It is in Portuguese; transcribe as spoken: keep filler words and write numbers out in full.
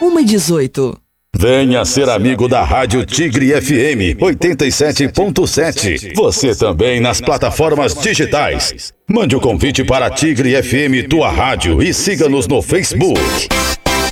uma e dezoito. Venha ser amigo da Rádio Tigre F M oitenta e sete ponto sete. Você também nas plataformas digitais. Mande o convite para Tigre F M Tua Rádio e siga-nos no Facebook.